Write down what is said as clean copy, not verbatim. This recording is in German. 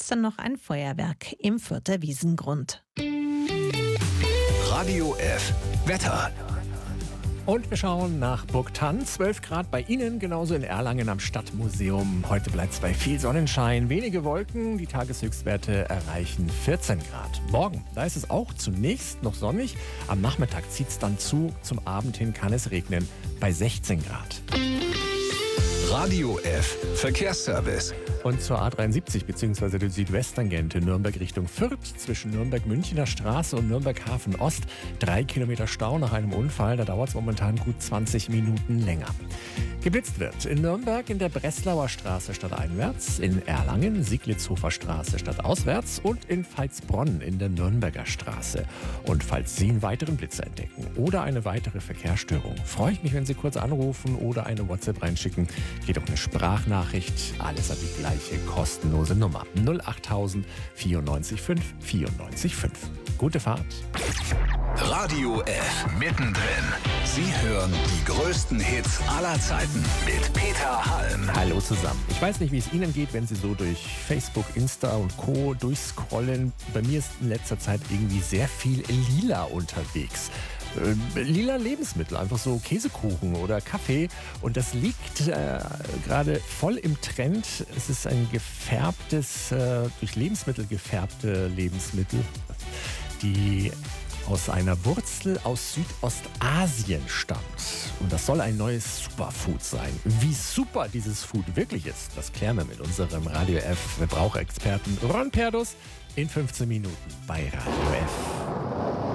es dann noch ein Feuerwerk im Fürther Wiesengrund. Radio F. Wetter. Und wir schauen nach Burgthann. 12 Grad bei Ihnen, genauso in Erlangen am Stadtmuseum. Heute bleibt es bei viel Sonnenschein, wenige Wolken. Die Tageshöchstwerte erreichen 14 Grad. Morgen, da ist es auch zunächst noch sonnig. Am Nachmittag zieht es dann zu. Zum Abend hin kann es regnen bei 16 Grad. Radio F. Verkehrsservice. Und zur A73 bzw. der Südwesttangente Nürnberg Richtung Fürth zwischen Nürnberg-Münchner Straße und Nürnberg-Hafen Ost 3 Kilometer Stau nach einem Unfall. Da dauert es momentan gut 20 Minuten länger. Geblitzt wird in Nürnberg in der Breslauer Straße stadteinwärts, in Erlangen Sieglitzhofer Straße stadtauswärts und in Veitsbronn in der Nürnberger Straße. Und falls Sie einen weiteren Blitzer entdecken oder eine weitere Verkehrsstörung, freue ich mich, wenn Sie kurz anrufen oder eine WhatsApp reinschicken. Geht auch eine Sprachnachricht, alles an die gleiche kostenlose Nummer 08000 94 5 94 5. Gute Fahrt. Radio F. Mittendrin. Sie hören die größten Hits aller Zeiten mit Peter Halm. Hallo zusammen. Ich weiß nicht, wie es Ihnen geht, wenn Sie so durch Facebook, Insta und Co. durchscrollen. Bei mir ist in letzter Zeit irgendwie sehr viel Lila unterwegs. Lila Lebensmittel, einfach so Käsekuchen oder Kaffee. Und das liegt gerade voll im Trend. Es ist ein gefärbtes, durch Lebensmittel gefärbte Lebensmittel, die aus einer Wurzel aus Südostasien stammt. Und das soll ein neues Superfood sein. Wie super dieses Food wirklich ist, das klären wir mit unserem Radio F Verbraucherexperten Ron Perdus in 15 Minuten bei Radio F.